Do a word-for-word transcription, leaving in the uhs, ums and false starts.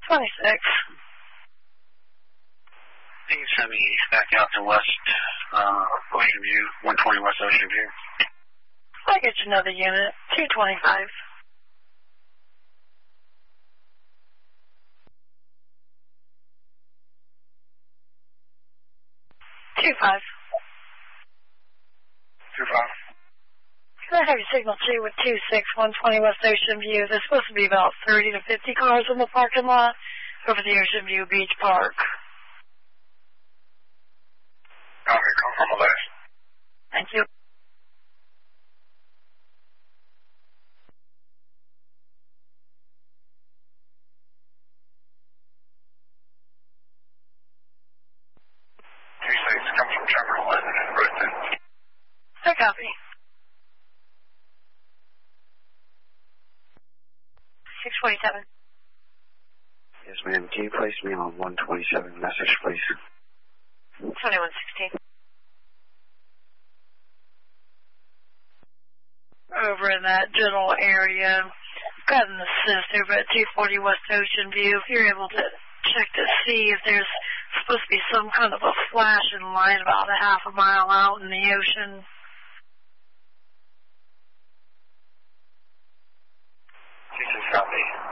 twenty-six. Can you send me back out to West uh, Ocean View, one twenty West Ocean View? I'll get you another unit, two twenty-five. Two five. Two five. Can I have your signal two with two six, one twenty West Ocean View? There's supposed to be about thirty to fifty cars in the parking lot over the Ocean View Beach Park. Okay, come from the left. Thank you. two six, come from Chamberlain, right then. I copy. six forty-seven. Yes, ma'am. Can you place me on one twenty-seven message, please? twenty-one sixteen. Over in that general area, got an assist over at two forty West Ocean View. If you're able to check to see if there's supposed to be some kind of a flashing light about a half a mile out in the ocean. Jesus, copy.